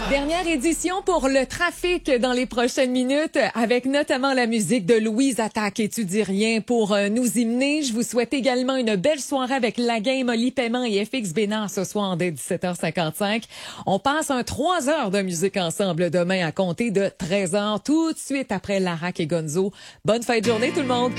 Dernière édition pour le trafic dans les prochaines minutes, avec notamment la musique de Louise Attaque et Tu dis rien pour nous hymner. Je vous souhaite également une belle soirée avec la game Oli Paiement et FX Bénard ce soir dès 17h55. On passe un 3 heures de musique ensemble demain à compter de 13h, tout de suite après Larac et Gonzo. Bonne fin de journée tout le monde!